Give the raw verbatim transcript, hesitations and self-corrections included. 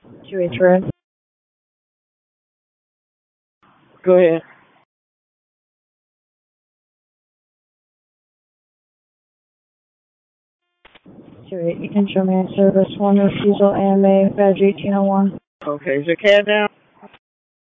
two H red. Go ahead. two eight, you can show me a service, one refusal, A M A, badge eighteen oh one. Okay, is your C A D down?